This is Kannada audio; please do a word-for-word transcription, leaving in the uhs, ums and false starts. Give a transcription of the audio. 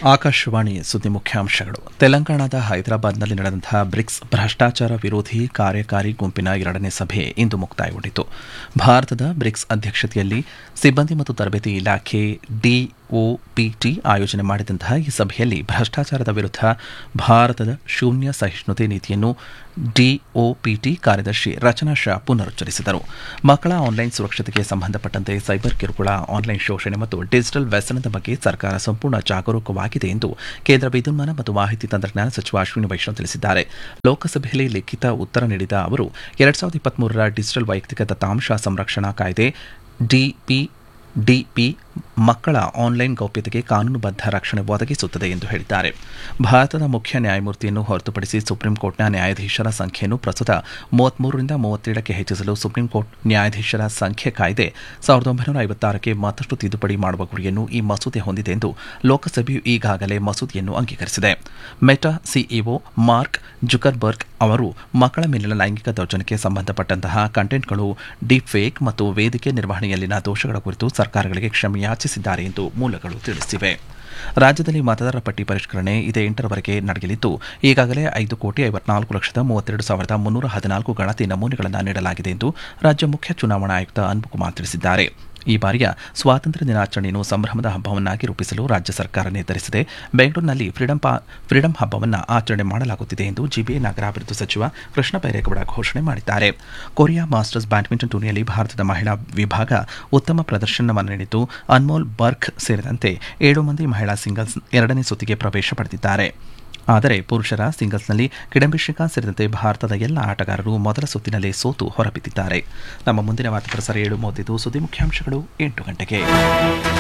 ಆಕಾಶವಾಣಿ ಸುದ್ದಿ ಮುಖ್ಯಾಂಶಗಳು. ತೆಲಂಗಾಣದ ಹೈದರಾಬಾದ್ನಲ್ಲಿ ನಡೆದಂತಹ ಬ್ರಿಕ್ಸ್ ಭ್ರಷ್ಟಾಚಾರ ವಿರೋಧಿ ಕಾರ್ಯಕಾರಿ ಗುಂಪಿನ ಎರಡನೇ ಸಭೆ ಇಂದು ಮುಕ್ತಾಯಗೊಂಡಿತು. ಭಾರತದ ಬ್ರಿಕ್ಸ್ ಅಧ್ಯಕ್ಷತೆಯಲ್ಲಿ ಸಿಬ್ಬಂದಿ ಮತ್ತು ತರಬೇತಿ ಇಲಾಖೆ ಡಿಒಪಿಟಿ ಆಯೋಜನೆ ಮಾಡಿದಂತಹ ಈ ಸಭೆಯಲ್ಲಿ ಭ್ರಷ್ಟಾಚಾರದ ವಿರುದ್ಧ ಭಾರತದ ಶೂನ್ಯ ಸಹಿಷ್ಣುತೆ ನೀತಿಯನ್ನು ಡಿಒಪಿಟಿ ಕಾರ್ಯದರ್ಶಿ ರಚನಾ ಶಾ ಪುನರುಚ್ಚರಿಸಿದರು. ಮಕ್ಕಳ ಆನ್ಲೈನ್ ಸುರಕ್ಷತೆಗೆ ಸಂಬಂಧಪಟ್ಟಂತೆ ಸೈಬರ್ ಕಿರುಕುಳ, ಆನ್ಲೈನ್ ಶೋಷಣೆ ಮತ್ತು ಡಿಜಿಟಲ್ ವ್ಯಸನದ ಬಗ್ಗೆ ಸರ್ಕಾರ ಸಂಪೂರ್ಣ ಜಾಗರೂಕವಾಗಿದೆ ಎಂದು ಕೇಂದ್ರ ವಿದ್ಯುನ್ಮಾನ ಮತ್ತು ಮಾಹಿತಿ ತಂತ್ರಜ್ಞಾನ ಸಚಿವ ಅಶ್ವಿನಿ ವೈಷ್ಣವ್ ತಿಳಿಸಿದ್ದಾರೆ. ಲೋಕಸಭೆಯಲ್ಲಿ ಲಿಖಿತ ಉತ್ತರ ನೀಡಿದ ಅವರು, ಎರಡ್ ಸಾವಿರದ ಇಪ್ಪತ್ಮೂರರ ಡಿಜಿಟಲ್ ವೈಯಕ್ತಿಕ ದತ್ತಾಂಶ ಸಂರಕ್ಷಣಾ ಕಾಯ್ದೆ ಡಿಪಿ ಮಕ್ಕಳ ಆನ್ಲೈನ್ ಗೌಪ್ಯತೆಗೆ ಕಾನೂನುಬದ್ಧ ರಕ್ಷಣೆ ಒದಗಿಸುತ್ತದೆ ಎಂದು ಹೇಳಿದ್ದಾರೆ. ಭಾರತದ ಮುಖ್ಯ ನ್ಯಾಯಮೂರ್ತಿಯನ್ನು ಹೊರತುಪಡಿಸಿ ಸುಪ್ರೀಂ ಕೋರ್ಟ್ನ ನ್ಯಾಯಾಧೀಶರ ಸಂಖ್ಯೆಯನ್ನು ಪ್ರಸ್ತುತ ಮೂವತ್ಮೂರರಿಂದ ಮೂವತ್ತೇಳಕ್ಕೆ ಹೆಚ್ಚಿಸಲು ಸುಪ್ರೀಂ ಕೋರ್ಟ್ ನ್ಯಾಯಾಧೀಶರ ಸಂಖ್ಯೆ ಕಾಯ್ದೆ ಸಾವಿರದ ಒಂಬೈನೂರ ಐವತ್ತಾರಕ್ಕೆ ಮತ್ತಷ್ಟು ತಿದ್ದುಪಡಿ ಮಾಡುವ ಗುರಿಯನ್ನು ಈ ಮಸೂದೆ ಹೊಂದಿದೆ ಎಂದು ಲೋಕಸಭೆಯು ಈಗಾಗಲೇ ಮಸೂದೆಯನ್ನು ಅಂಗೀಕರಿಸಿದೆ. ಮೆಟಾ ಸಿಇಒ ಮಾರ್ಕ್ ಜುಕರ್ಬರ್ಗ್ ಅವರು ಮಕ್ಕಳ ಮೇಲಿನ ಲೈಂಗಿಕ ದೌರ್ಜನ್ಯಕ್ಕೆ ಸಂಬಂಧಪಟ್ಟಂತಹ ಕಂಟೆಂಟ್ಗಳು, ಡೀಪ್ ಫೇಕ್ ಮತ್ತು ವೇದಿಕೆ ನಿರ್ವಹಣೆಯಲ್ಲಿನ ದೋಷಗಳ ಕುರಿತು ಸರ್ಕಾರಗಳಿಗೆ ಕ್ಷಮೆ ಯಾಚಿಸಿದ್ದಾರೆ ಎಂದು ಮೂಲಗಳು ತಿಳಿಸಿವೆ. ರಾಜ್ಯದಲ್ಲಿ ಮತದಾರರ ಪಟ್ಟಿ ಪರಿಷ್ಕರಣೆ ಇದೇ ಎಂಟರವರೆಗೆ ನಡೆಯಲಿದ್ದು, ಈಗಾಗಲೇ ಐದು ಕೋಟಿ ಐವತ್ನಾಲ್ಕು ಲಕ್ಷದ ಮೂವತ್ತೆರಡು ಸಾವಿರದ ಮುನ್ನೂರ ಹದಿನಾಲ್ಕು ಗಣತಿ ನಮೂನೆಗಳನ್ನು ನೀಡಲಾಗಿದೆ ಎಂದು ರಾಜ್ಯ ಮುಖ್ಯ ಚುನಾವಣಾ ಆಯುಕ್ತ ಅನ್ಬುಕುಮಾರ್ ತಿಳಿಸಿದ್ದಾರೆ. ಈ ಬಾರಿಯ ಸ್ವಾತಂತ್ರ್ಯ ದಿನಾಚರಣೆಯನ್ನು ಸಂಭ್ರಮದ ಹಬ್ಬವನ್ನಾಗಿ ರೂಪಿಸಲು ರಾಜ್ಯ ಸರ್ಕಾರ ನಿರ್ಧರಿಸಿದೆ. ಬೆಂಗಳೂರಿನಲ್ಲಿ ಫ್ರೀಡಂ ಫ್ರೀಡಂ ಹಬ್ಬವನ್ನು ಆಚರಣೆ ಮಾಡಲಾಗುತ್ತಿದೆ ಎಂದು ಜಿಬಿಎ ನಗರಾಭಿವೃದ್ಧಿ ಸಚಿವ ಕೃಷ್ಣ ಬೈರೇಗೌಡ ಘೋಷಣೆ ಮಾಡಿದ್ದಾರೆ. ಕೊರಿಯಾ ಮಾಸ್ಟರ್ಸ್ ಬ್ಯಾಡ್ಮಿಂಟನ್ ಟೂರ್ನಿಯಲ್ಲಿ ಭಾರತದ ಮಹಿಳಾ ವಿಭಾಗ ಉತ್ತಮ ಪ್ರದರ್ಶನವನ್ನು ನೀಡಿದ್ದು, ಅನ್ಮೋಲ್ ಬರ್ಗ್ ಸೇರಿದಂತೆ ಏಳು ಮಂದಿ ಮಹಿಳಾ ಸಿಂಗಲ್ಸ್ ಎರಡನೇ ಸುತ್ತಿಗೆ ಪ್ರವೇಶ ಪಡೆದಿದ್ದಾರೆ. ಆದರೆ ಪುರುಷರ ಸಿಂಗಲ್ಸ್ನಲ್ಲಿ ಕಿಡಂಬಿ ಶ್ರೀಕಾಂತ್ ಸೇರಿದಂತೆ ಭಾರತದ ಎಲ್ಲ ಆಟಗಾರರು ಮೊದಲ ಸುತ್ತಿನಲ್ಲೇ ಸೋತು ಹೊರಬಿದ್ದಿದ್ದಾರೆ. ನಮ್ಮ ಮುಂದಿನ ವಾರ್ತಾ ಪ್ರಸಾರ ಏಳು ಮೂವತ್ತೈದು. ಸುದ್ದಿ ಮುಖ್ಯಾಂಶಗಳು ಎಂಟು ಗಂಟೆಗೆ.